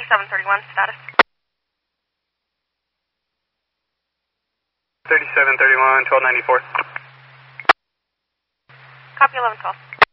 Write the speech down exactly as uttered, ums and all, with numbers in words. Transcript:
thirty-seven thirty-one, status. thirty-seven thirty-one, twelve ninety-four. Copy eleven twelve.